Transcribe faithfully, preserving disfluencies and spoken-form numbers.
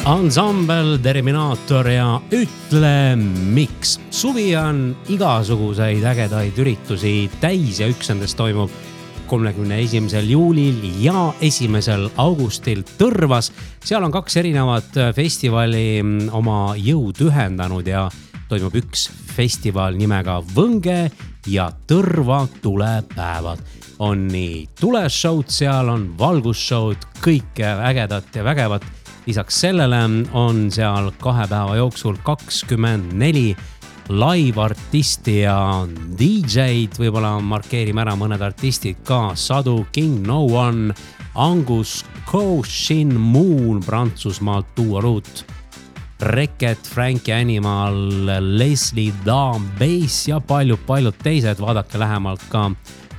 Ansambel Terminaator ja Ütle miks. Suvi on igasuguseid ägedaid üritusi täis ja üks nendest toimub kolmekümne esimesel juulil ja esimesel augustil Tõrvas. Seal on kaks erinevat festivali oma jõud ühendanud ja toimub üks festival nimega Võnge ja Tõrva tulepäevad. On nii tuleshowd, seal on valgusshowd, kõike ägedat ja vägevat. Lisaks sellele on seal kahe päeva jooksul kakskümmend neli live-artisti ja D J-d, võib-olla markeerime ära mõned artistid ka, Sadu, King No One, Angus, Co, Shin Moon, Prantsusmaalt, Duo Root, Reket, Frankie Animal, Leslie, Dame, Bass ja paljud-paljud teised. Vaadake lähemalt ka